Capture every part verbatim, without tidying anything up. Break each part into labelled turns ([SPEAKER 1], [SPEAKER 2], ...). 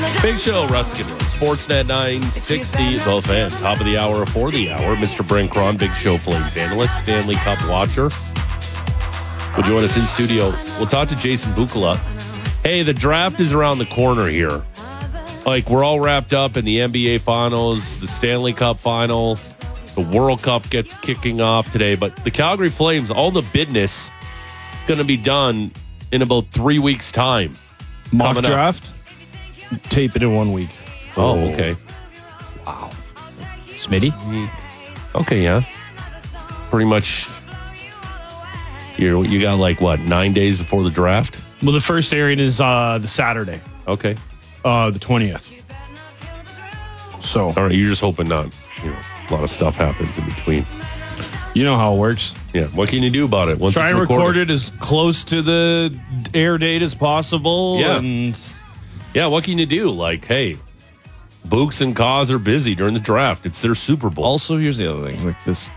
[SPEAKER 1] Big Show, Ruskin, Sportsnet nine sixty, the fan. Top of the hour for the hour. Mister Brent Cron, Big Show Flames analyst, Stanley Cup watcher, will join us in studio. We'll talk to Jason Bukala. Hey, the draft is around the corner here. Like, we're all wrapped up in the N B A Finals, the Stanley Cup Final, the World Cup gets kicking off today, but the Calgary Flames, all the business going to be done in about three weeks' time.
[SPEAKER 2] Mock draft? Tape it in one week.
[SPEAKER 1] Oh, okay.
[SPEAKER 3] Wow. Smitty?
[SPEAKER 1] Okay, yeah. Pretty much, you you got like, what, nine days before the draft?
[SPEAKER 2] Well, the first airing is uh, the Saturday,
[SPEAKER 1] Okay.
[SPEAKER 2] uh, the twentieth. So,
[SPEAKER 1] All right, you're just hoping not, you know, a lot of stuff happens in between.
[SPEAKER 2] you know how it works.
[SPEAKER 1] Yeah, what can you do about it? Once
[SPEAKER 2] Try
[SPEAKER 1] it's
[SPEAKER 2] and record
[SPEAKER 1] recorded?
[SPEAKER 2] it as close to the air date as possible.
[SPEAKER 1] Yeah.
[SPEAKER 2] And
[SPEAKER 1] Yeah, what can you do? Like, hey, Books and Kaz are busy during the draft. It's their Super Bowl.
[SPEAKER 2] also, here's the other thing. Like this,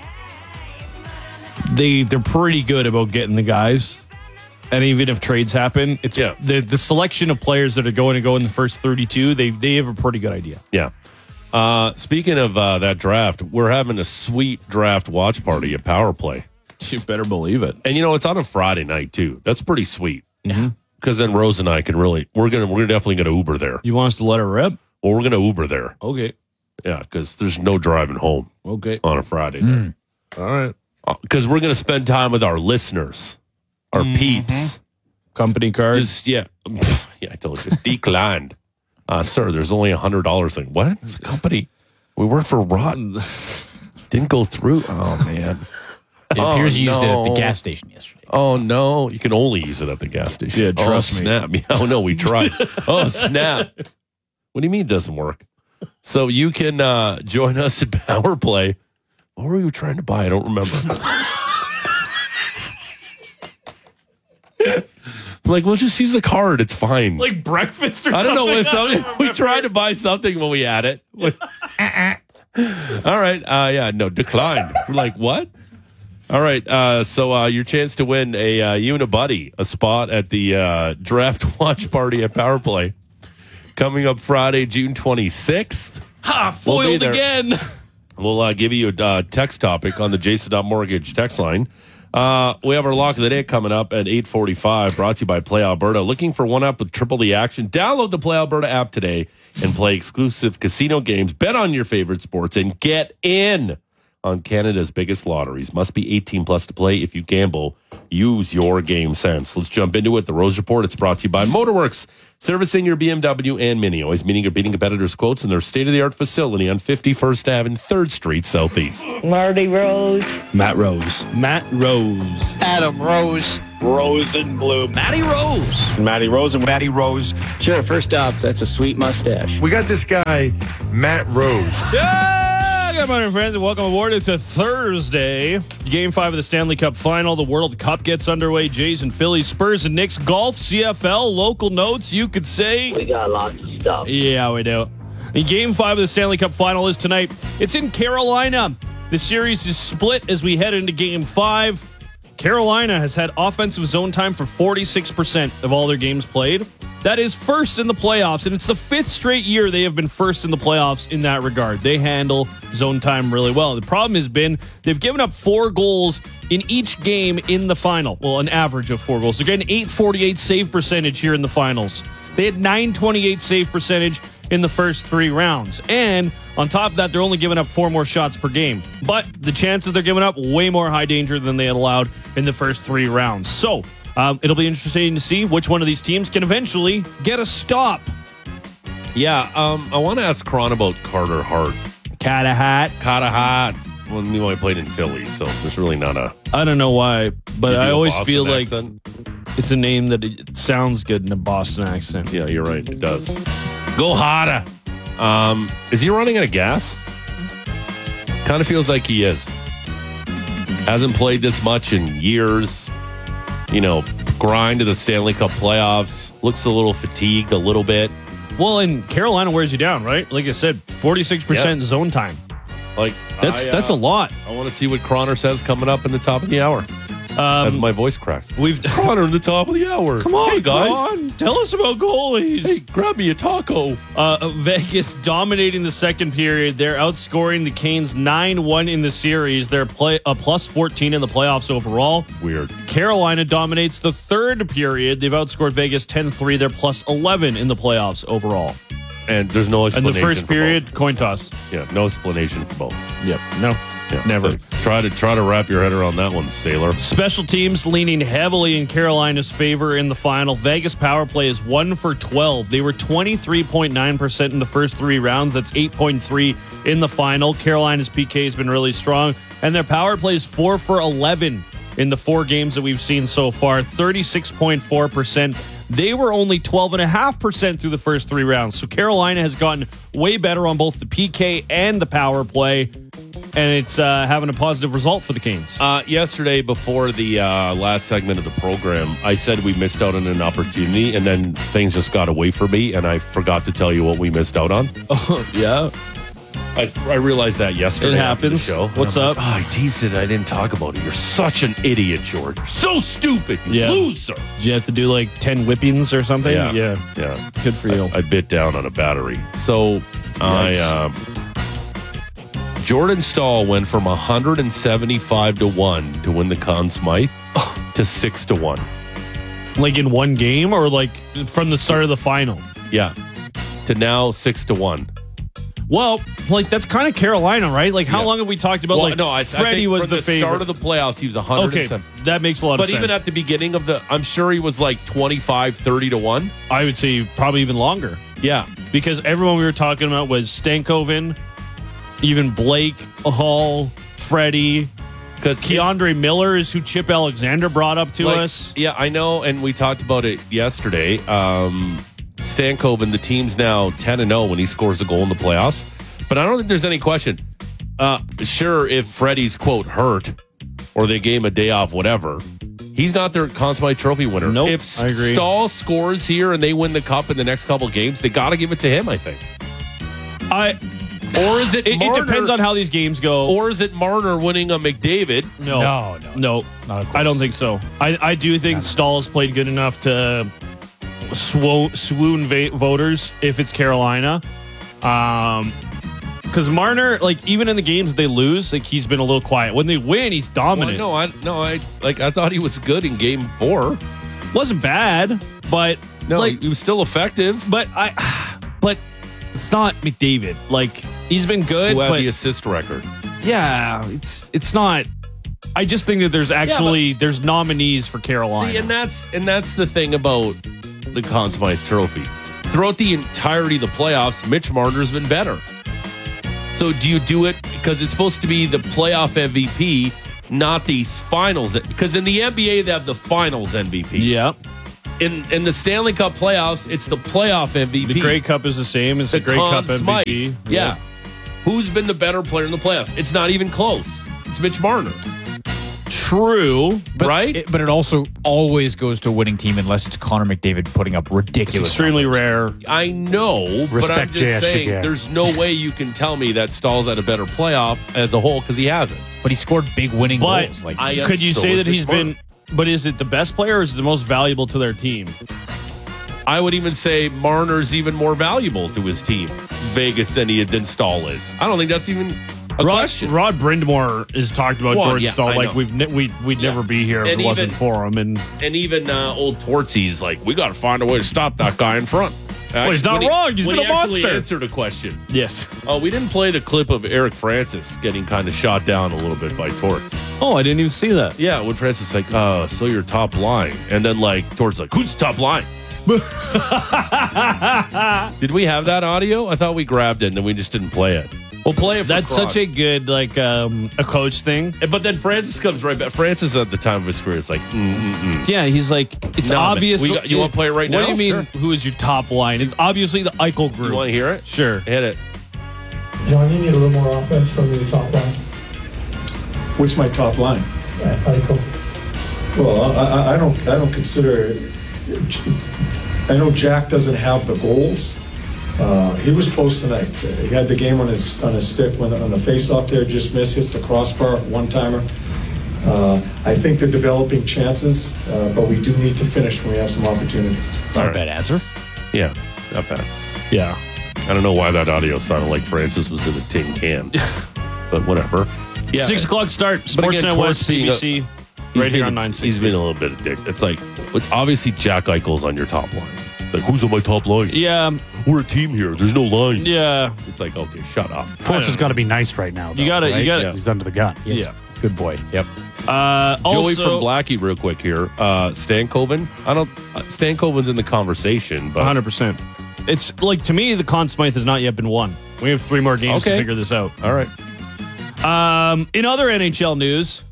[SPEAKER 2] they, they're pretty good about getting the guys. And even if trades happen, it's
[SPEAKER 1] Yeah.
[SPEAKER 2] the, the selection of players that are going to go in the first thirty-two, they, they have a pretty good idea.
[SPEAKER 1] Yeah. Uh, speaking of uh, that draft, we're having a sweet draft watch party at Power Play.
[SPEAKER 2] You better believe it.
[SPEAKER 1] And, you know, it's on a Friday night, too. That's pretty sweet.
[SPEAKER 2] Mm-hmm.
[SPEAKER 1] Because then Rose and I can really, we're gonna, we're definitely gonna Uber there.
[SPEAKER 2] You want us to let it rip?
[SPEAKER 1] Well, we're gonna Uber there.
[SPEAKER 2] Okay.
[SPEAKER 1] Yeah, because there's no driving home
[SPEAKER 2] Okay.
[SPEAKER 1] on a Friday night.
[SPEAKER 2] All right.
[SPEAKER 1] Because we're gonna spend time with our listeners, our peeps.
[SPEAKER 2] Company card.
[SPEAKER 1] Just yeah, yeah. I told you, declined, uh, sir. There's only a hundred dollars thing. What? It's a company. We work for Rotten. Didn't go through. Oh man.
[SPEAKER 3] It appears
[SPEAKER 1] Oh,
[SPEAKER 3] you used it at the
[SPEAKER 1] no.
[SPEAKER 3] gas station yesterday.
[SPEAKER 1] Oh no, you can only use it at the gas station.
[SPEAKER 2] Yeah, trust
[SPEAKER 1] oh,
[SPEAKER 2] me.
[SPEAKER 1] Snap. Yeah, oh no, we tried. Oh snap. What do you mean it doesn't work? So you can uh, join us at Power Play. What were you trying to buy? I don't remember. Like, we'll just use the card. It's fine.
[SPEAKER 2] like breakfast or
[SPEAKER 1] I don't know what
[SPEAKER 2] something.
[SPEAKER 1] something. We tried to buy something when we had it. All right. Uh, yeah. No, declined. We're like, what? All right. Uh, so uh, your chance to win a uh, you and a buddy a spot at the uh, draft watch party at Power Play coming up Friday, June twenty-sixth.
[SPEAKER 2] Ha!
[SPEAKER 1] We'll be
[SPEAKER 2] Foiled
[SPEAKER 1] there.
[SPEAKER 2] again.
[SPEAKER 1] We'll uh, give you a uh, text topic on the Jason dot Mortgage text line. Uh, we have our lock of the day coming up at eight forty-five, brought to you by Play Alberta. Looking for one up with triple the action? Download the Play Alberta app today and play exclusive casino games. Bet on your favorite sports and get in on Canada's biggest lotteries. Must be eighteen plus to play. If you gamble, use your game sense. Let's jump into it. The Rose Report. It's brought to you by Motorworks, servicing your B M W and Mini. Always meeting or beating competitors' quotes in their state-of-the-art facility on fifty-first Avenue, third Street Southeast.
[SPEAKER 4] Marty Rose.
[SPEAKER 2] Matt Rose. Matt Rose.
[SPEAKER 5] Adam Rose.
[SPEAKER 6] Rose and Blue.
[SPEAKER 3] Matty Rose.
[SPEAKER 5] Matty Rose and Matty Rose.
[SPEAKER 3] Sure, first off, that's a sweet mustache.
[SPEAKER 7] We got this guy, Matt Rose.
[SPEAKER 2] Yeah, good morning, friends, and welcome aboard. It's a Thursday. Game five of the Stanley Cup Final. The World Cup gets underway. Jays and Phillies, Spurs and Knicks, golf, C F L, local notes, you could say.
[SPEAKER 4] We got lots of stuff.
[SPEAKER 2] Yeah, we do. And game five of the Stanley Cup Final is tonight. It's in Carolina. The series is split as we head into game five. Carolina has had offensive zone time for forty-six percent of all their games played. That is first in the playoffs, and it's the fifth straight year they have been first in the playoffs in that regard. They handle zone time really well. The problem has been they've given up four goals in each game in the final. Well, an average of four goals. They're getting eight forty-eight save percentage here in the finals. They had nine twenty-eight save percentage in the first three rounds. And on top of that, they're only giving up four more shots per game. But the chances they're giving up, way more high danger than they had allowed in the first three rounds. So um, it'll be interesting to see which one of these teams can eventually get a stop.
[SPEAKER 1] Yeah, um, I want to ask Cron about Carter Hart.
[SPEAKER 2] Cat a hat.
[SPEAKER 1] Carter Hart. Well, he only played in Philly, so there's really not a...
[SPEAKER 2] I don't know why, but
[SPEAKER 1] You do
[SPEAKER 2] I
[SPEAKER 1] a
[SPEAKER 2] always
[SPEAKER 1] Boston
[SPEAKER 2] feel like
[SPEAKER 1] accent?
[SPEAKER 2] it's a name that it sounds good in a Boston accent.
[SPEAKER 1] Yeah, you're right. It does. Go harder. Um, is he running out of gas? Kind of feels like he is. Hasn't played this much in years. You know, grind to the Stanley Cup playoffs. Looks a little fatigued a little bit.
[SPEAKER 2] Well, and Carolina wears you down, right? Like I said, forty-six percent
[SPEAKER 1] Yep.
[SPEAKER 2] zone time.
[SPEAKER 1] Like
[SPEAKER 2] That's
[SPEAKER 1] I, uh,
[SPEAKER 2] that's a lot.
[SPEAKER 1] I want to see what Croner says coming up in the top of the hour. As my voice cracks.
[SPEAKER 2] We've
[SPEAKER 1] Connor in the top of the hour.
[SPEAKER 2] Come on,
[SPEAKER 1] hey guys.
[SPEAKER 2] Con, tell us about goalies.
[SPEAKER 1] Hey, grab me a taco.
[SPEAKER 2] Uh, Vegas dominating the second period. They're outscoring the Canes nine one in the series. They're play a plus fourteen in the playoffs overall.
[SPEAKER 1] Weird.
[SPEAKER 2] Carolina dominates the third period. They've outscored Vegas ten three. They're plus eleven in the playoffs overall.
[SPEAKER 1] And there's no
[SPEAKER 2] And
[SPEAKER 1] explanation.
[SPEAKER 2] the first
[SPEAKER 1] for
[SPEAKER 2] period,
[SPEAKER 1] both.
[SPEAKER 2] coin toss.
[SPEAKER 1] Yeah, no explanation for both.
[SPEAKER 2] Yep. No.
[SPEAKER 1] Yeah,
[SPEAKER 2] Never.
[SPEAKER 1] so try to try to wrap your head around that one, sailor.
[SPEAKER 2] Special teams leaning heavily in Carolina's favor in the final. Vegas power play is one for twelve. They were twenty-three point nine percent in the first three rounds. That's eight point three in the final. Carolina's P K has been really strong. And their power play is four for eleven in the four games that we've seen so far. thirty-six point four percent. They were only twelve point five percent through the first three rounds. So Carolina has gotten way better on both the P K and the power play. And it's uh, having a positive result for the Canes.
[SPEAKER 1] Uh, yesterday, before the uh, last segment of the program, I said we missed out on an opportunity, and then things just got away from me, and I forgot to tell you what we missed out on.
[SPEAKER 2] Oh, yeah.
[SPEAKER 1] I, I realized that yesterday.
[SPEAKER 2] It
[SPEAKER 1] after the
[SPEAKER 2] happens.
[SPEAKER 1] show. And
[SPEAKER 2] What's
[SPEAKER 1] I'm
[SPEAKER 2] up?
[SPEAKER 1] Like, oh, I teased it. I didn't talk about it. You're such an idiot, George. You're so stupid. You
[SPEAKER 2] Yeah.
[SPEAKER 1] loser.
[SPEAKER 2] Did you have to do like ten whippings or something?
[SPEAKER 1] Yeah.
[SPEAKER 2] Yeah.
[SPEAKER 1] Yeah.
[SPEAKER 2] Good for you.
[SPEAKER 1] I, I bit down on a battery. So I, um, Jordan Stahl went from one hundred seventy-five to one to win the Conn Smythe to six to one.
[SPEAKER 2] Like in one game or like from the start of the final?
[SPEAKER 1] Yeah. To now six to one.
[SPEAKER 2] Well, like that's kind of Carolina, right? Like how
[SPEAKER 1] Yeah.
[SPEAKER 2] long have we talked about
[SPEAKER 1] Well,
[SPEAKER 2] like
[SPEAKER 1] no, I,
[SPEAKER 2] Freddie
[SPEAKER 1] I think
[SPEAKER 2] was
[SPEAKER 1] for
[SPEAKER 2] the,
[SPEAKER 1] the
[SPEAKER 2] favorite.
[SPEAKER 1] start of the playoffs, he was one hundred
[SPEAKER 2] Okay,
[SPEAKER 1] seven.
[SPEAKER 2] that makes a lot
[SPEAKER 1] But
[SPEAKER 2] of sense.
[SPEAKER 1] even at the beginning of the, I'm sure he was like twenty-five, thirty to one.
[SPEAKER 2] I would say probably even longer
[SPEAKER 1] Yeah.
[SPEAKER 2] because everyone we were talking about was Stankoven, even Blake, Hall, Freddie,
[SPEAKER 1] Because
[SPEAKER 2] Keandre Miller is who Chip Alexander brought up to
[SPEAKER 1] Like,
[SPEAKER 2] us.
[SPEAKER 1] Yeah, I know, and we talked about it yesterday. Um, Stankoven, the team's now ten and oh when he scores a goal in the playoffs. But I don't think there's any question. Uh, sure, if Freddie's, quote, hurt, or they gave him a day off, whatever, he's not their Conn Smythe Trophy winner.
[SPEAKER 2] Nope,
[SPEAKER 1] if
[SPEAKER 2] I agree.
[SPEAKER 1] Stahl scores here and they win the cup in the next couple games, they got to give it to him, I think.
[SPEAKER 2] I
[SPEAKER 1] Or is it
[SPEAKER 2] it, it
[SPEAKER 1] Marner,
[SPEAKER 2] depends on how these games go.
[SPEAKER 1] or is it Marner winning a McDavid?
[SPEAKER 2] no,
[SPEAKER 6] No, no.
[SPEAKER 2] no,
[SPEAKER 6] Not close.
[SPEAKER 2] I don't think so. I, I do think Stahl's played good enough to swoon, swoon va- voters if it's Carolina. Um, because Marner, like even in the games they lose, like he's been a little quiet. When they win, he's
[SPEAKER 1] Well,
[SPEAKER 2] dominant.
[SPEAKER 1] no, I no, I like I thought he was good in game four.
[SPEAKER 2] Wasn't bad, but
[SPEAKER 1] No,
[SPEAKER 2] like,
[SPEAKER 1] he was still effective.
[SPEAKER 2] but I, but it's not McDavid. Like he's been good,
[SPEAKER 1] Who had
[SPEAKER 2] but
[SPEAKER 1] the assist record?
[SPEAKER 2] yeah, it's it's not. I just think that there's actually there's nominees for Carolina.
[SPEAKER 1] See, and that's and that's the thing about the Conn Smythe Trophy. Throughout the entirety of the playoffs, Mitch Marner's been better. So do you do it because it's supposed to be the playoff M V P, not these finals? Because in the N B A they have the finals M V P.
[SPEAKER 2] yeah,
[SPEAKER 1] In in the Stanley Cup playoffs, it's the playoff M V P.
[SPEAKER 2] the Grey Cup is the same as the,
[SPEAKER 1] the
[SPEAKER 2] Grey
[SPEAKER 1] Conn
[SPEAKER 2] Cup
[SPEAKER 1] Smythe.
[SPEAKER 2] M V P.
[SPEAKER 1] Yeah. Who's been the better player in the playoffs? It's not even close. It's Mitch Marner.
[SPEAKER 2] True,
[SPEAKER 6] But
[SPEAKER 1] Right?
[SPEAKER 6] It, but it also always goes to a winning team unless it's Connor McDavid putting up ridiculous.
[SPEAKER 2] extremely
[SPEAKER 6] numbers.
[SPEAKER 2] rare.
[SPEAKER 1] I know, but I'm
[SPEAKER 7] Respect
[SPEAKER 1] just
[SPEAKER 7] J S
[SPEAKER 1] saying
[SPEAKER 7] again.
[SPEAKER 1] there's no way you can tell me that Stahl's at a better playoff as a whole because he hasn't.
[SPEAKER 6] But he scored big winning
[SPEAKER 2] But
[SPEAKER 6] goals. Like
[SPEAKER 1] I-
[SPEAKER 2] could you
[SPEAKER 1] so
[SPEAKER 2] say
[SPEAKER 1] is
[SPEAKER 2] that
[SPEAKER 1] Mitch
[SPEAKER 2] he's
[SPEAKER 1] Marner.
[SPEAKER 2] been? But is it the best player or is it the most valuable to their team?
[SPEAKER 1] I would even say Marner's even more valuable to his team, Vegas, than he than Stahl is. I don't think that's even a
[SPEAKER 2] Rod,
[SPEAKER 1] question.
[SPEAKER 2] Rod Brindamore has talked about
[SPEAKER 1] Well,
[SPEAKER 2] Jordan
[SPEAKER 1] yeah,
[SPEAKER 2] Stahl
[SPEAKER 1] I
[SPEAKER 2] like
[SPEAKER 1] know.
[SPEAKER 2] we've ne- we we'd
[SPEAKER 1] Yeah.
[SPEAKER 2] never be here if
[SPEAKER 1] And
[SPEAKER 2] it wasn't
[SPEAKER 1] even-
[SPEAKER 2] for him. And
[SPEAKER 1] And even uh, old Tortsy's like, we got to find a way to stop that guy in front.
[SPEAKER 2] Well, he's not
[SPEAKER 1] When he-
[SPEAKER 2] wrong. He's
[SPEAKER 1] when
[SPEAKER 2] been
[SPEAKER 1] he
[SPEAKER 2] a
[SPEAKER 1] actually
[SPEAKER 2] monster.
[SPEAKER 1] answered a question.
[SPEAKER 2] yes.
[SPEAKER 1] Oh, we didn't play the clip of Eric Francis getting kind of shot down a little bit by Torts.
[SPEAKER 2] Oh, I didn't even see that.
[SPEAKER 1] Yeah, when Francis is like, uh, so your top line. And then like Torts like, who's top line? Did we have that audio? I thought we grabbed it and then we just didn't play it. We'll play it for
[SPEAKER 2] That's
[SPEAKER 1] Croc.
[SPEAKER 2] such a good like um, a coach thing.
[SPEAKER 1] And- But then Francis comes right back. Francis at the time of his career is like, mm, mm, mm.
[SPEAKER 2] Yeah, he's like it's
[SPEAKER 1] Nah, man.
[SPEAKER 2] obvious.
[SPEAKER 1] We got- you wanna play it right
[SPEAKER 2] what
[SPEAKER 1] now?
[SPEAKER 2] What do you mean?
[SPEAKER 1] Sure.
[SPEAKER 2] Who is your top line? It's obviously the Eichel
[SPEAKER 1] You
[SPEAKER 2] group.
[SPEAKER 1] want to hear it?
[SPEAKER 2] Sure.
[SPEAKER 1] Hit it.
[SPEAKER 8] John, you need a little more offense from your top line.
[SPEAKER 9] What's my top line?
[SPEAKER 8] Yeah, Eichel.
[SPEAKER 9] Well, I, I, I don't, I don't consider. I know Jack doesn't have the goals. Uh, he was close tonight. He had the game on his on his stick when on the face-off there, just missed, hits the crossbar, one timer. Uh, I think they're developing chances, uh, but we do need to finish when we have some opportunities.
[SPEAKER 6] It's not a bad answer.
[SPEAKER 1] Yeah, not bad.
[SPEAKER 2] Yeah.
[SPEAKER 1] I don't know why that audio sounded like Francis was in a tin can, but whatever. Yeah,
[SPEAKER 2] Six o'clock start. Sportsnet
[SPEAKER 1] again,
[SPEAKER 2] West,
[SPEAKER 1] being a-
[SPEAKER 2] C B C,
[SPEAKER 1] he's
[SPEAKER 2] right here
[SPEAKER 1] been-
[SPEAKER 2] on nine sixty.
[SPEAKER 1] He's been a little bit of dick. It's like, obviously, Jack Eichel's on your top line. Like, who's on my top line?
[SPEAKER 2] Yeah,
[SPEAKER 1] We're a team here. There's no lines.
[SPEAKER 2] yeah.
[SPEAKER 1] It's like, okay, shut up.
[SPEAKER 10] Torch has got to be nice right now.
[SPEAKER 2] You gotta- you
[SPEAKER 10] right?
[SPEAKER 2] gotta-
[SPEAKER 10] He's under the gun.
[SPEAKER 6] Yes.
[SPEAKER 2] Yeah.
[SPEAKER 6] Good boy. Yep.
[SPEAKER 2] Uh,
[SPEAKER 1] Joey
[SPEAKER 2] also,
[SPEAKER 1] from Blackie, real quick here. Uh, Stankoven. I don't. Uh, Stankoven's in the conversation, but
[SPEAKER 2] one hundred percent. It's like, to me, the Conn Smythe has not yet been won. We have three more games
[SPEAKER 1] Okay.
[SPEAKER 2] to figure this out.
[SPEAKER 1] all right.
[SPEAKER 2] Um, in other N H L news,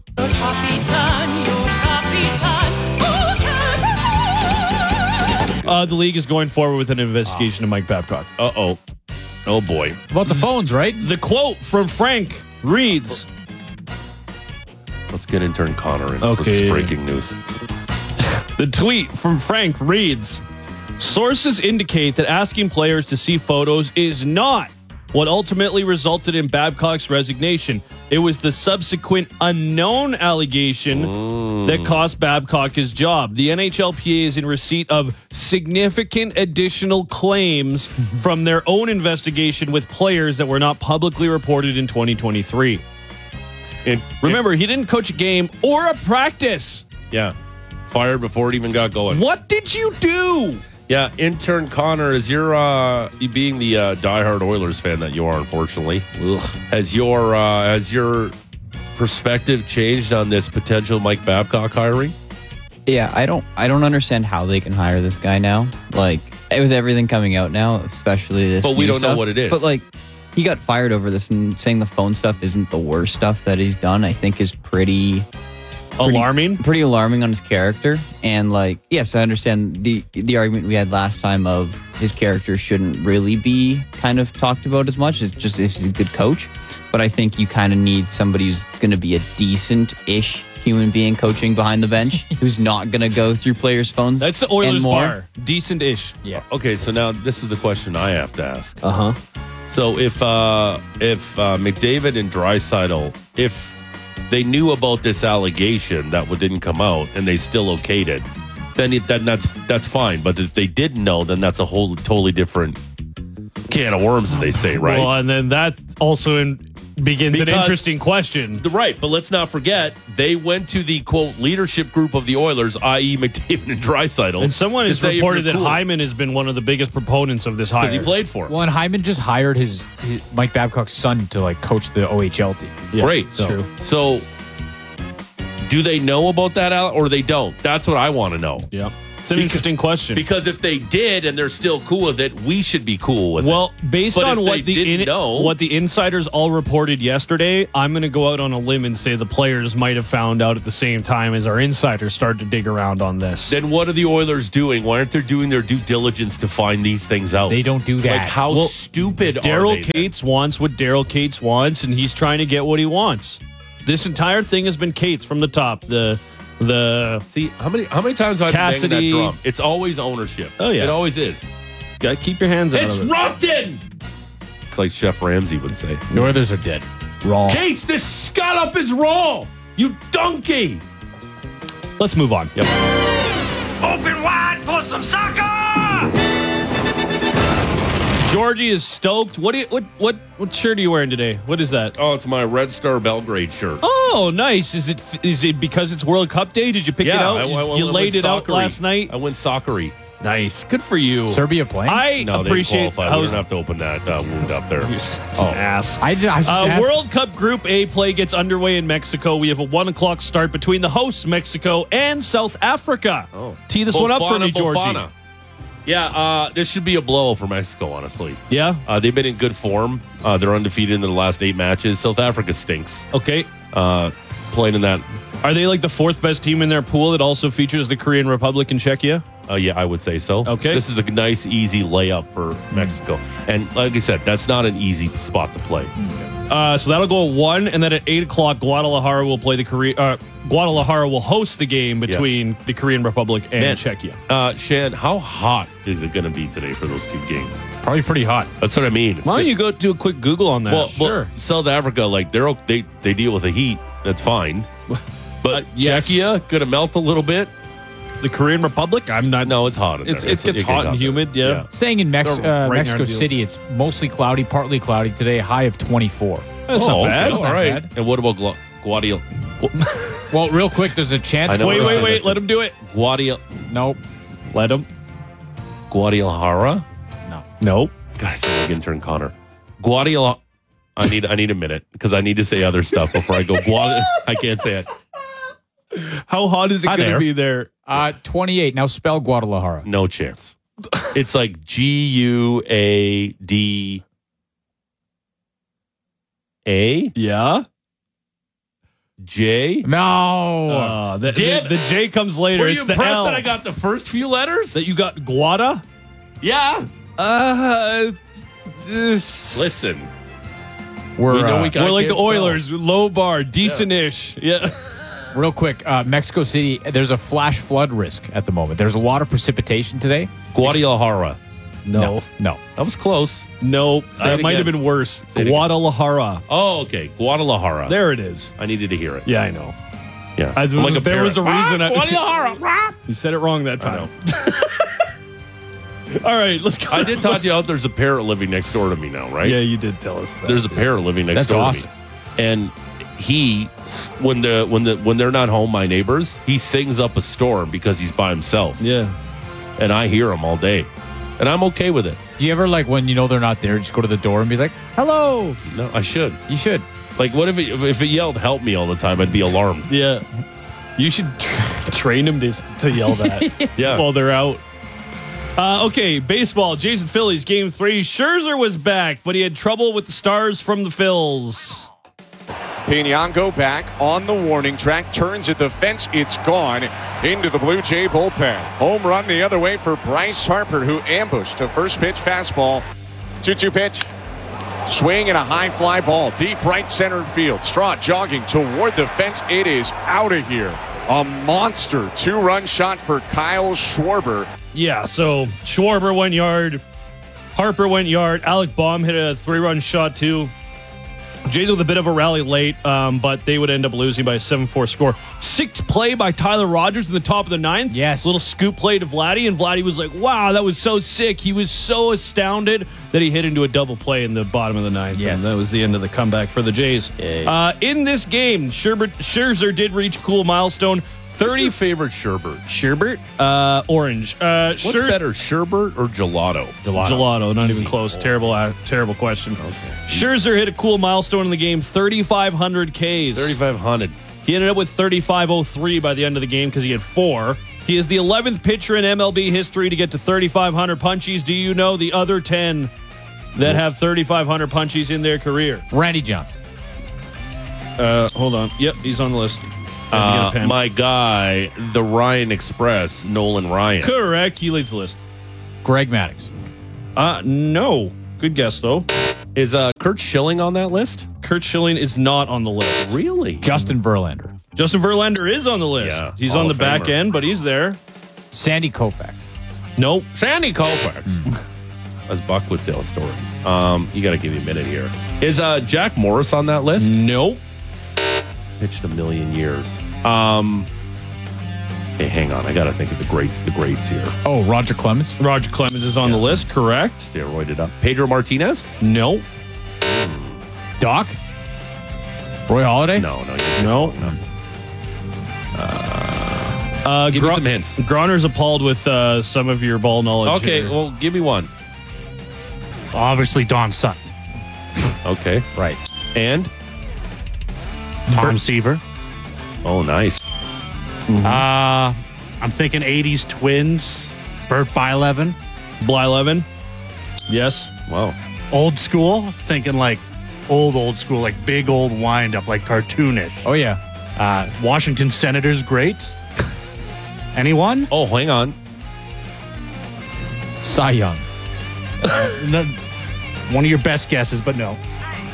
[SPEAKER 2] uh, the league is going forward with an investigation of Mike Babcock.
[SPEAKER 1] Uh oh. Oh boy.
[SPEAKER 6] About the phones, right?
[SPEAKER 2] The quote from Frank reads,
[SPEAKER 1] Let's get intern Connor in for
[SPEAKER 2] Okay.
[SPEAKER 1] this breaking news.
[SPEAKER 2] the tweet from Frank reads, sources indicate that asking players to see photos is not what ultimately resulted in Babcock's resignation. It was the subsequent unknown allegation that cost Babcock his job. The N H L P A is in receipt of significant additional claims from their own investigation with players that were not publicly reported in twenty twenty-three.
[SPEAKER 1] And
[SPEAKER 2] Remember, he didn't coach a game or a practice.
[SPEAKER 1] yeah, fired before it even got going.
[SPEAKER 2] What did you do?
[SPEAKER 1] Yeah, intern Connor, is your uh, you being the uh, diehard Oilers fan that you are, unfortunately, ugh, has your uh, has your perspective changed on this potential Mike Babcock hiring?
[SPEAKER 11] Yeah, I don't I don't understand how they can hire this guy now. Like, with everything coming out now, especially this
[SPEAKER 1] But we
[SPEAKER 11] new
[SPEAKER 1] don't know
[SPEAKER 11] stuff.
[SPEAKER 1] what it is.
[SPEAKER 11] But like, he got fired over this, and saying the phone stuff isn't the worst stuff that he's done, I think is pretty
[SPEAKER 2] Alarming?
[SPEAKER 11] pretty alarming on his character. And like, yes, I understand the the argument we had last time of his character shouldn't really be kind of talked about as much. It's just if he's a good coach. But I think you kind of need somebody who's going to be a decent-ish human being coaching behind the bench, who's not going to go through players' phones.
[SPEAKER 2] That's the Oilers
[SPEAKER 11] and more.
[SPEAKER 2] bar. Decent-ish.
[SPEAKER 6] Yeah.
[SPEAKER 1] Okay, so now this is the question I have to ask.
[SPEAKER 2] Uh-huh.
[SPEAKER 1] So if uh, if uh, McDavid and Draisaitl, if they knew about this allegation that didn't come out and they still okayed it, then it, then that's that's fine. But if they didn't know, then that's a whole totally different can of worms, as they say, right?
[SPEAKER 2] Well, and then that also in, begins an
[SPEAKER 1] Because-
[SPEAKER 2] interesting question.
[SPEAKER 1] Right, but let's not forget they went to the quote leadership group of the Oilers, that is, McDavid and Draisaitl,
[SPEAKER 2] And someone
[SPEAKER 1] to
[SPEAKER 2] has
[SPEAKER 1] say if
[SPEAKER 2] reported
[SPEAKER 1] you're
[SPEAKER 2] that
[SPEAKER 1] cool,
[SPEAKER 2] Hyman has been one of the biggest proponents of this hire.
[SPEAKER 1] because he played for him.
[SPEAKER 6] Well, and Hyman just hired his, his Mike Babcock's son to like coach the O H L team.
[SPEAKER 2] Yeah,
[SPEAKER 1] Great.
[SPEAKER 2] it's
[SPEAKER 1] So,
[SPEAKER 2] true.
[SPEAKER 1] so do they know about that, Al, or they don't? That's what I want to know.
[SPEAKER 2] Yeah. It's an
[SPEAKER 1] Because-
[SPEAKER 2] interesting question.
[SPEAKER 1] Because if they did and they're still cool with it, we should be cool with
[SPEAKER 2] Well,
[SPEAKER 1] it.
[SPEAKER 2] based
[SPEAKER 1] But
[SPEAKER 2] on
[SPEAKER 1] if
[SPEAKER 2] what
[SPEAKER 1] they
[SPEAKER 2] the
[SPEAKER 1] didn't
[SPEAKER 2] in,
[SPEAKER 1] know-
[SPEAKER 2] what the insiders all reported yesterday, I'm going to go out on a limb and say the players might have found out at the same time as our insiders started to dig around on this.
[SPEAKER 1] Then what are the Oilers doing? Why aren't they doing their due diligence to find these things out?
[SPEAKER 6] They don't do that.
[SPEAKER 1] Like, how
[SPEAKER 2] Well,
[SPEAKER 1] stupid are
[SPEAKER 2] Daryl
[SPEAKER 1] they then?
[SPEAKER 2] Cates wants what Daryl Cates wants, and he's trying to get what he wants. This entire thing has been Cates from the top. The the
[SPEAKER 1] See, how many how many times have I been banging
[SPEAKER 2] Cassidy-
[SPEAKER 1] that drum? It's always ownership.
[SPEAKER 2] Oh, yeah.
[SPEAKER 1] It always is.
[SPEAKER 2] got to keep your hands out
[SPEAKER 1] It's
[SPEAKER 2] of it.
[SPEAKER 1] Rumpton! It's like Chef Ramsay would say.
[SPEAKER 6] The Oilers are dead. Raw.
[SPEAKER 1] Cates, this scallop is raw! You donkey!
[SPEAKER 2] Let's move on. Yep.
[SPEAKER 5] Open wide for some soccer!
[SPEAKER 2] Georgie is stoked. What do you, what what what shirt are you wearing today? What is that?
[SPEAKER 1] Oh, it's my Red Star Belgrade shirt.
[SPEAKER 2] Oh, nice. Is it is it because it's World Cup Day? Did you pick it
[SPEAKER 1] yeah,
[SPEAKER 2] out?
[SPEAKER 1] I, I, I,
[SPEAKER 2] you
[SPEAKER 1] I
[SPEAKER 2] laid
[SPEAKER 1] went
[SPEAKER 2] it out
[SPEAKER 1] soccer-y.
[SPEAKER 2] last night.
[SPEAKER 1] I went soccer-y.
[SPEAKER 2] Nice. Good for you.
[SPEAKER 6] Serbia playing?
[SPEAKER 2] I
[SPEAKER 1] No,
[SPEAKER 2] appreciate
[SPEAKER 1] they qualified.
[SPEAKER 2] how
[SPEAKER 1] We don't have to open that uh, wound up there.
[SPEAKER 2] You're such
[SPEAKER 1] Oh.
[SPEAKER 2] an ass.
[SPEAKER 6] I, I was just
[SPEAKER 2] Uh,
[SPEAKER 6] asking-
[SPEAKER 2] World Cup Group A play gets underway in Mexico. We have a one o'clock start between the hosts, Mexico and South Africa.
[SPEAKER 1] Oh.
[SPEAKER 2] Tee this one up for
[SPEAKER 1] Bofana,
[SPEAKER 2] me, Georgie.
[SPEAKER 1] Bofana. Yeah, uh, this should be a blow for Mexico, honestly.
[SPEAKER 2] Yeah.
[SPEAKER 1] Uh, they've been in good form. Uh, they're undefeated in the last eight matches. South Africa stinks.
[SPEAKER 2] Okay.
[SPEAKER 1] Uh, playing in that,
[SPEAKER 2] Are they like the fourth best team in their pool that also features the Korean Republic and Czechia?
[SPEAKER 1] uh, yeah, I would say so.
[SPEAKER 2] Okay.
[SPEAKER 1] This is a nice, easy layup for Mexico. And like I said, that's not an easy spot to play.
[SPEAKER 2] Uh, so that'll go at one, and then at eight o'clock, Guadalajara will play the Korea. Uh, Guadalajara will host the game between the Korean Republic and
[SPEAKER 1] Man.
[SPEAKER 2] Czechia.
[SPEAKER 1] Uh, Shan, how hot is it going to be today for those two games?
[SPEAKER 6] probably pretty hot.
[SPEAKER 1] That's what I mean. It's
[SPEAKER 2] Why don't
[SPEAKER 1] good.
[SPEAKER 2] you go do a quick Google on that?
[SPEAKER 1] Well, well, South Africa, like they're o- they they deal with the heat. That's fine. But
[SPEAKER 2] Uh, yes.
[SPEAKER 1] Czechia gonna melt a little bit.
[SPEAKER 2] The Korean Republic. I'm not.
[SPEAKER 1] No, it's hot. In
[SPEAKER 2] It's,
[SPEAKER 1] there.
[SPEAKER 2] it gets hot and
[SPEAKER 1] out there.
[SPEAKER 2] humid. Yeah.
[SPEAKER 6] Staying in Mex-
[SPEAKER 2] They're
[SPEAKER 6] uh,
[SPEAKER 2] right
[SPEAKER 6] Mexico
[SPEAKER 2] near the-
[SPEAKER 6] City, it's mostly cloudy, partly cloudy today, high of twenty-four.
[SPEAKER 2] That's
[SPEAKER 1] Oh,
[SPEAKER 2] not bad.
[SPEAKER 1] okay. All
[SPEAKER 6] Not
[SPEAKER 1] right.
[SPEAKER 6] bad.
[SPEAKER 1] And what about Gua- Guadil-
[SPEAKER 6] Well, real quick, there's a chance.
[SPEAKER 1] I know
[SPEAKER 6] for-
[SPEAKER 2] Wait,
[SPEAKER 1] what
[SPEAKER 2] wait,
[SPEAKER 1] I'm
[SPEAKER 2] wait.
[SPEAKER 1] saying.
[SPEAKER 2] Let him do it.
[SPEAKER 1] Guadil-
[SPEAKER 6] Nope.
[SPEAKER 2] Let him.
[SPEAKER 1] Guadalajara?
[SPEAKER 6] No.
[SPEAKER 2] Nope.
[SPEAKER 1] God, I sound like intern Connor. Guadalajara. I need I need a minute because I need to say other stuff before I go. Guad- I can't say it.
[SPEAKER 2] How hot is it
[SPEAKER 1] Hi
[SPEAKER 2] going to
[SPEAKER 1] there.
[SPEAKER 2] be there?
[SPEAKER 6] Uh, twenty-eight. Now spell Guadalajara.
[SPEAKER 1] No chance. It's like G U A D A
[SPEAKER 2] Yeah.
[SPEAKER 1] J.
[SPEAKER 6] No.
[SPEAKER 2] Uh, the,
[SPEAKER 1] Damn
[SPEAKER 2] the, the J comes later.
[SPEAKER 1] Were
[SPEAKER 2] it's
[SPEAKER 1] you
[SPEAKER 2] the
[SPEAKER 1] impressed
[SPEAKER 2] L.
[SPEAKER 1] that I got the first few letters?
[SPEAKER 2] that you got Guada?
[SPEAKER 1] Yeah.
[SPEAKER 2] Uh, this-
[SPEAKER 1] Listen,
[SPEAKER 6] we're
[SPEAKER 1] we know
[SPEAKER 6] uh,
[SPEAKER 1] we got-
[SPEAKER 2] we're like
[SPEAKER 1] can't
[SPEAKER 2] the Oilers, low bar, decent-ish. Yeah.
[SPEAKER 6] real quick. Uh, Mexico City, there's a flash flood risk at the moment. There's a lot of precipitation today.
[SPEAKER 1] Guadalajara.
[SPEAKER 2] No.
[SPEAKER 6] No.
[SPEAKER 1] That was close.
[SPEAKER 2] No.
[SPEAKER 1] Say it
[SPEAKER 2] It might have
[SPEAKER 1] again.
[SPEAKER 2] been worse.
[SPEAKER 1] it again.
[SPEAKER 2] Guadalajara.
[SPEAKER 1] Oh, okay. Guadalajara.
[SPEAKER 2] There it is.
[SPEAKER 1] I needed to hear it.
[SPEAKER 2] Yeah, I know.
[SPEAKER 1] Yeah.
[SPEAKER 2] I,
[SPEAKER 1] I'm like a
[SPEAKER 2] there was a
[SPEAKER 1] parrot.
[SPEAKER 2] reason.
[SPEAKER 1] Ah,
[SPEAKER 2] I,
[SPEAKER 1] Guadalajara.
[SPEAKER 2] you said it wrong that
[SPEAKER 1] I
[SPEAKER 2] time.
[SPEAKER 1] know.
[SPEAKER 2] All right, let's go.
[SPEAKER 1] I did talk to you out. There's a parrot living next door to me now, right?
[SPEAKER 2] Yeah, you did tell us that.
[SPEAKER 1] There's a parrot living next
[SPEAKER 6] That's
[SPEAKER 1] door
[SPEAKER 6] awesome.
[SPEAKER 1] to me. And he, when the when the when they're not home, my neighbors, he sings up a storm because he's by himself,
[SPEAKER 2] Yeah.
[SPEAKER 1] and I hear him all day, and I'm okay with it.
[SPEAKER 6] Do you ever, like, when you know they're not there, just go to the door and be like, hello?
[SPEAKER 1] No, I should.
[SPEAKER 6] You should.
[SPEAKER 1] Like, what if it, if it yelled "help me" all the time? I'd be alarmed.
[SPEAKER 2] Yeah. You should tra- train him to, to yell that
[SPEAKER 1] Yeah.
[SPEAKER 2] while they're out. Uh, okay, baseball. Jason Phillies, game three. Scherzer was back, but he had trouble with the Stars from the Phils.
[SPEAKER 12] Pinango back on the warning track, turns at the fence, it's gone into the Blue Jay bullpen. Home run the other way for Bryce Harper, who ambushed a first pitch fastball. two two pitch. Swing and a high fly ball, deep right center field. Straw jogging toward the fence. It is out of here. A monster two-run shot for Kyle Schwarber.
[SPEAKER 2] Yeah, so Schwarber went yard. Harper went yard. Alec Baum hit a three-run shot, too. Jays with a bit of a rally late, um, but they would end up losing by a seven four score. Six play by Tyler Rogers in the top of the ninth.
[SPEAKER 6] Yes.
[SPEAKER 2] Little scoop play to Vladdy, and Vladdy was like, wow, that was so sick. He was so astounded that he hit into a double play in the bottom of the ninth.
[SPEAKER 6] Yes.
[SPEAKER 2] And that was the end of the comeback for the Jays. Uh, in this game, Sherbert, Scherzer did reach a cool milestone. thirty
[SPEAKER 1] Your favorite sherbet?
[SPEAKER 2] Sherbert? Uh, orange. Uh,
[SPEAKER 1] What's better, sherbet or gelato?
[SPEAKER 2] Gelato. Gelato, not even close. Terrible, uh, terrible question. Okay. Scherzer hit a cool milestone in the game, thirty-five hundred Ks.
[SPEAKER 1] thirty-five hundred.
[SPEAKER 2] He ended up with thirty-five oh three by the end of the game because he had four. He is the eleventh pitcher in M L B history to get to thirty-five hundred punchies. Do you know the other ten that have thirty-five hundred punchies in their career?
[SPEAKER 6] Randy Johnson.
[SPEAKER 2] Uh, hold on. Yep, he's on the list.
[SPEAKER 1] Uh, my guy, the Ryan Express, Nolan Ryan.
[SPEAKER 2] Correct. He leads the list.
[SPEAKER 6] Greg Maddux.
[SPEAKER 2] Uh, no. Good guess, though.
[SPEAKER 1] Is uh, Kurt Schilling on that list?
[SPEAKER 2] Kurt Schilling is not on the list.
[SPEAKER 1] Really?
[SPEAKER 6] Justin Verlander.
[SPEAKER 2] Justin Verlander is on the list.
[SPEAKER 1] Yeah,
[SPEAKER 2] he's
[SPEAKER 1] Hall
[SPEAKER 2] on the
[SPEAKER 1] of
[SPEAKER 2] back
[SPEAKER 1] Famer.
[SPEAKER 2] end, but he's there.
[SPEAKER 6] Sandy Koufax.
[SPEAKER 2] Nope.
[SPEAKER 1] Sandy Koufax. That's Buck would tell stories. Um, you got to give me a minute here. Is uh, Jack Morris on that list?
[SPEAKER 2] Nope.
[SPEAKER 1] Pitched a million years. Um, hey, hang on. I got to think of the greats, the greats here.
[SPEAKER 6] Oh, Roger Clemens.
[SPEAKER 2] Roger Clemens is on the list. Correct.
[SPEAKER 1] Steroided up. Pedro Martinez?
[SPEAKER 2] Nope.
[SPEAKER 6] Doc. Roy Halladay.
[SPEAKER 1] No, no.
[SPEAKER 2] No.
[SPEAKER 1] no.
[SPEAKER 2] Uh,
[SPEAKER 1] Give me some hints.
[SPEAKER 2] Groner's appalled with uh, some of your ball knowledge.
[SPEAKER 1] Okay,
[SPEAKER 2] here.
[SPEAKER 1] well, give me one.
[SPEAKER 10] Obviously, Don Sutton.
[SPEAKER 1] Okay.
[SPEAKER 6] Right.
[SPEAKER 1] And?
[SPEAKER 10] Tom Seaver.
[SPEAKER 1] Oh, nice.
[SPEAKER 10] Uh, I'm thinking eighties Twins. Bert Blyleven.
[SPEAKER 2] Blyleven. Yes.
[SPEAKER 1] Wow.
[SPEAKER 10] Old school. Thinking like old, old school, like big old wind up, like cartoonish.
[SPEAKER 6] Oh, yeah.
[SPEAKER 10] Uh, Washington Senators, great. Anyone?
[SPEAKER 1] Oh, hang on.
[SPEAKER 6] Cy Young.
[SPEAKER 10] Uh, no, one of your best guesses, but no.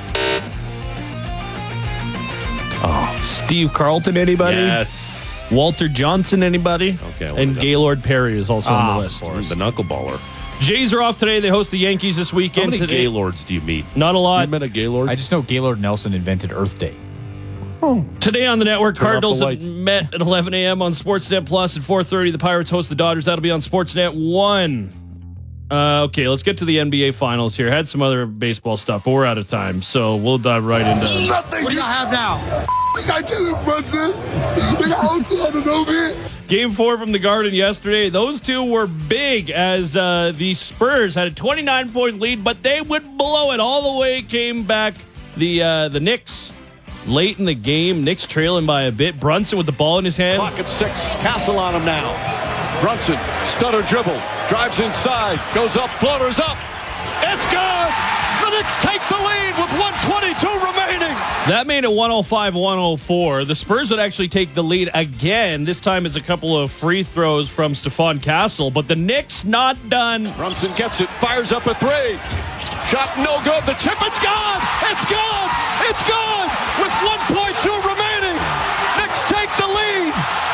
[SPEAKER 2] Oh, Steve Carlton, anybody?
[SPEAKER 1] Yes.
[SPEAKER 2] Walter Johnson, anybody?
[SPEAKER 1] Okay.
[SPEAKER 2] And Gaylord Perry is also
[SPEAKER 6] Ah,
[SPEAKER 2] on the
[SPEAKER 6] of
[SPEAKER 2] list.
[SPEAKER 6] course.
[SPEAKER 1] The knuckleballer.
[SPEAKER 2] Jays are off today. They host the Yankees this
[SPEAKER 1] How
[SPEAKER 2] weekend.
[SPEAKER 1] many
[SPEAKER 2] today.
[SPEAKER 1] Gaylords do you meet?
[SPEAKER 2] Not a
[SPEAKER 1] You
[SPEAKER 2] lot.
[SPEAKER 1] met a Gaylord?
[SPEAKER 6] I just know Gaylord Nelson invented Earth Day.
[SPEAKER 1] Oh,
[SPEAKER 2] Today on the network,
[SPEAKER 1] Turn off
[SPEAKER 2] Cardinals
[SPEAKER 1] the
[SPEAKER 2] have
[SPEAKER 1] lights.
[SPEAKER 2] met at eleven a.m. on Sportsnet Plus. At four thirty, the Pirates host the Dodgers. That'll be on Sportsnet one. Uh, okay, let's get to the N B A Finals here. Had some other baseball stuff, but we're out of time, so we'll dive right into it.
[SPEAKER 5] Nothing. What do y'all have now?
[SPEAKER 7] We got Jalen Brunson. We got O G Anunoby.
[SPEAKER 2] Game four from the Garden yesterday. Those two were big as uh, the Spurs had a twenty-nine point lead, but they would blow it all the way. Came back the uh, the Knicks late in the game. Knicks trailing by a bit. Brunson with the ball in his hand.
[SPEAKER 12] Clock at six. Castle on him now. Brunson, stutter dribble, drives inside, goes up, floaters up. It's good. The Knicks take the lead with one twenty-two remaining.
[SPEAKER 2] That made it one oh five one oh four. The Spurs would actually take the lead again. This time it's a couple of free throws from Stephon Castle, but the Knicks not done.
[SPEAKER 12] Brunson gets it, fires up a three. Shot no good. The chip, it's gone. It's gone. It's gone with one point two remaining. Knicks take the lead.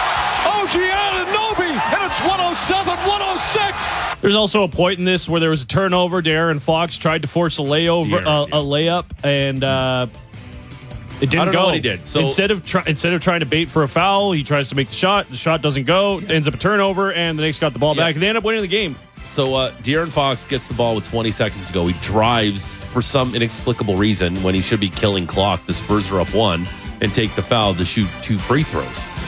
[SPEAKER 12] O G Anunoby, and it's one oh seven one oh six.
[SPEAKER 2] There's also a point in this where there was a turnover. De'Aaron Fox tried to force a layover, uh, a layup, and uh, it didn't
[SPEAKER 1] I don't
[SPEAKER 2] go.
[SPEAKER 1] know what he did. So
[SPEAKER 2] instead of try, instead of trying to bait for a foul, he tries to make the shot. The shot doesn't go. Ends up a turnover, and the Knicks got the ball
[SPEAKER 1] Yeah.
[SPEAKER 2] back. And they end up winning the game.
[SPEAKER 1] So uh, De'Aaron Fox gets the ball with twenty seconds to go. He drives for some inexplicable reason when he should be killing clock. The Spurs are up one and take the foul to shoot two free throws.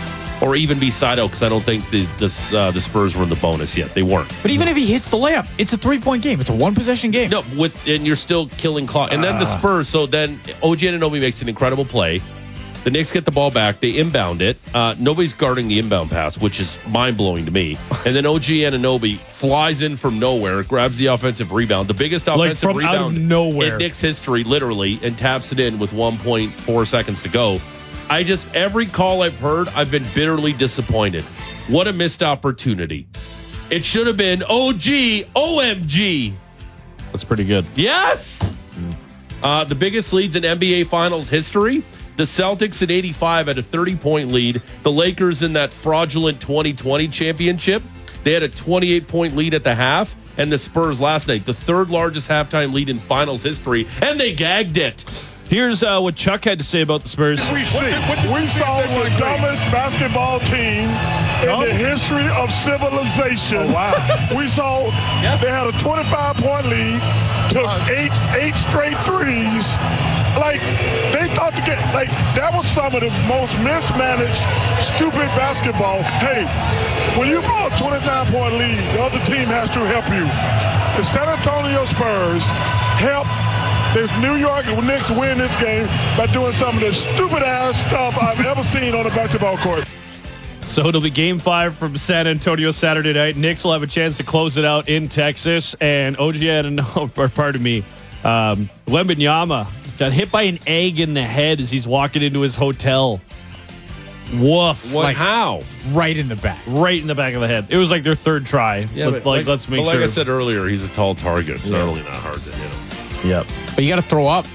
[SPEAKER 1] Or even be side out because I don't think the this, uh, the Spurs were in the bonus yet. They weren't.
[SPEAKER 6] But even if he hits the layup, it's a three-point game. It's a one-possession game.
[SPEAKER 1] No, with and you're still killing clock. And then the Spurs, so then O G Anunoby makes an incredible play. The Knicks get the ball back. They inbound it. Uh, nobody's guarding the inbound pass, which is mind-blowing to me. And then O G Anunoby flies in from nowhere, grabs the offensive rebound, the biggest
[SPEAKER 2] Like
[SPEAKER 1] offensive
[SPEAKER 2] from out
[SPEAKER 1] rebound
[SPEAKER 2] of nowhere.
[SPEAKER 1] in Knicks history, literally, and taps it in with one point four seconds to go. I just, every call I've heard, I've been bitterly disappointed. What a missed opportunity. It should have been O G, O M G.
[SPEAKER 2] That's pretty good.
[SPEAKER 1] Yes! Uh, the biggest leads in N B A Finals history. The Celtics at eighty-five had a thirty-point lead. The Lakers in that fraudulent twenty twenty championship, they had a twenty-eight point lead at the half. And the Spurs last night, the third largest halftime lead in Finals history, and they gagged it.
[SPEAKER 2] Here's uh, what Chuck had to say about the Spurs.
[SPEAKER 7] We see. We saw the dumbest basketball team in the history of civilization. Oh, wow. We saw they had a twenty-five point lead, took eight eight straight threes. Like, they thought to get, like, that was some of the most mismanaged, stupid basketball. Hey, when you blow a twenty-nine point lead, the other team has to help you. The San Antonio Spurs help the New York Knicks win this game by doing some of the stupid-ass stuff I've ever seen on a basketball court.
[SPEAKER 2] So it'll be game five from San Antonio Saturday night. Knicks will have a chance to close it out in Texas. And O G Anunoby, or pardon me, um, Wembanyama got hit by an egg in the head as he's walking into his hotel. Woof.
[SPEAKER 1] What?
[SPEAKER 2] Like,
[SPEAKER 1] how?
[SPEAKER 6] Right in the back.
[SPEAKER 2] Right in the back of the head. It was like their third try.
[SPEAKER 1] Yeah,
[SPEAKER 2] Let,
[SPEAKER 1] but
[SPEAKER 2] like,
[SPEAKER 1] like,
[SPEAKER 2] let's make
[SPEAKER 1] but
[SPEAKER 2] sure.
[SPEAKER 1] like I said earlier, he's a tall target. It's
[SPEAKER 2] Yeah.
[SPEAKER 1] not really not hard to hit him.
[SPEAKER 2] Yep.
[SPEAKER 6] But you got to throw up.